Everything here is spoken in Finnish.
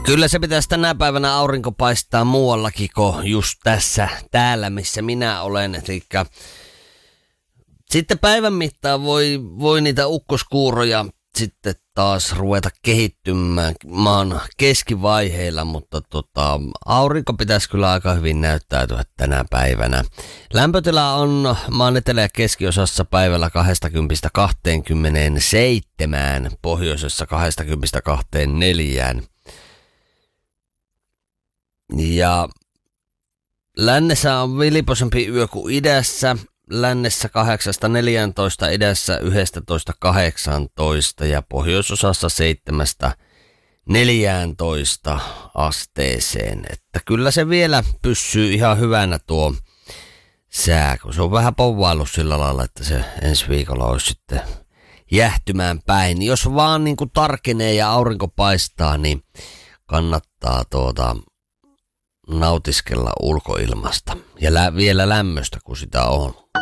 Kyllä se pitäisi tänä päivänä aurinko paistaa muuallakin kuin just täällä, missä minä olen. Elikkä sitten päivän mittaan voi niitä ukkoskuuroja sitten taas ruveta kehittymään maan keskivaiheilla, mutta aurinko pitäisi kyllä aika hyvin näyttäytyä tänä päivänä. Lämpötila on maan etelä- ja keskiosassa päivällä 20–27, pohjoisessa 20–24. Ja lännessä on vilpoisempi yö kuin idässä. Lännessä 8–14, idässä 11–18 ja pohjoisosassa 7–14 asteeseen. Että kyllä se vielä pysyy ihan hyvänä tuo sää, kun se on vähän povvaillut sillä lailla, että se ensi viikolla olisi sitten jähtymään päin. Jos vaan niin kuin tarkenee ja aurinko paistaa, niin kannattaa nautiskella ulkoilmasta ja vielä lämmöstä, kun sitä on.